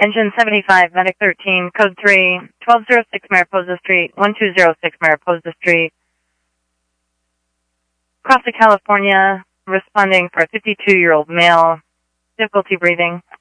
Engine 75, Medic 13, Code 3, 1206 Mariposa Street, 1206 Mariposa Street. Costa, California, responding for a 52-year-old male. Difficulty breathing.